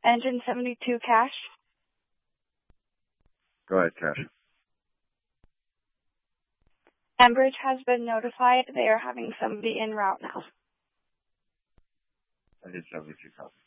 Engine 72 Cash. Go ahead, Cash. Enbridge has been notified. They are having somebody en route now. I did 72 copy.